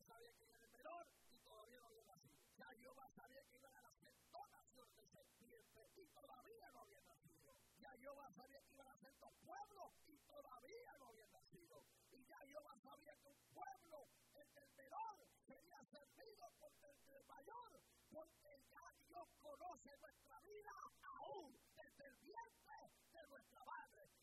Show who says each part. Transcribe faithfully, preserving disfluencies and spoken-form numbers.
Speaker 1: sabía que era el menor y todavía no había nacido. Ya Jehová sabía que iban a nacer dos naciones de serpientes y todavía no había nacido. Ya Jehová sabía que iban a ser dos pueblos y todavía no habían nacido. Y ya Jehová sabía que un pueblo, el del menor, sería servido por el del mayor, porque ya Dios conoce nuestra vida aún